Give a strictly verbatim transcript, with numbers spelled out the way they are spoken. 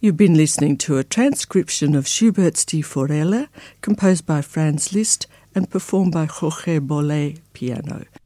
You've been listening to a transcription of Schubert's Die Forelle, composed by Franz Liszt and performed by Jorge Bolet, piano.